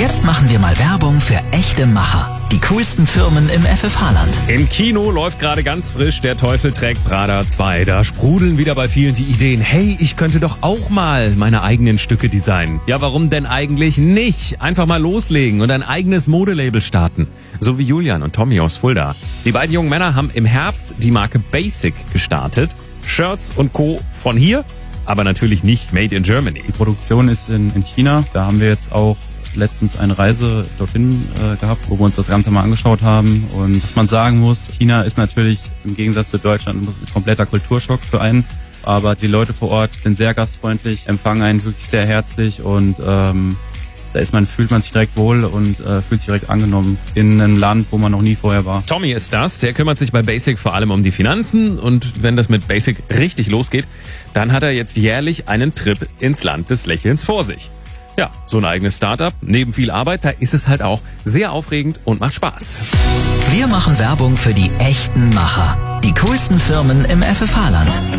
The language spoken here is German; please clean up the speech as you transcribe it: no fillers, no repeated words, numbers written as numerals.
Jetzt machen wir mal Werbung für echte Macher. Die coolsten Firmen im FFH-Land. Im Kino läuft gerade ganz frisch Der Teufel trägt Prada 2. Da sprudeln wieder bei vielen die Ideen. Hey, ich könnte doch auch mal meine eigenen Stücke designen. Ja, warum denn eigentlich nicht? Einfach mal loslegen und ein eigenes Modelabel starten. So wie Julian und Tommy aus Fulda. Die beiden jungen Männer haben im Herbst die Marke Basic gestartet. Shirts und Co. von hier, aber natürlich nicht made in Germany. Die Produktion ist in China. Da haben wir jetzt auch letztens eine Reise dorthin gehabt, wo wir uns das Ganze mal angeschaut haben. Und was man sagen muss, China ist natürlich im Gegensatz zu Deutschland ein kompletter Kulturschock für einen. Aber die Leute vor Ort sind sehr gastfreundlich, empfangen einen wirklich sehr herzlich und fühlt man sich direkt wohl und fühlt sich direkt angenommen in einem Land, wo man noch nie vorher war. Tommy ist das, der kümmert sich bei Basic vor allem um die Finanzen und wenn das mit Basic richtig losgeht, dann hat er jetzt jährlich einen Trip ins Land des Lächelns vor sich. Ja, so ein eigenes Startup, neben viel Arbeit, da ist es halt auch sehr aufregend und macht Spaß. Wir machen Werbung für die echten Macher. Die coolsten Firmen im FFH-Land.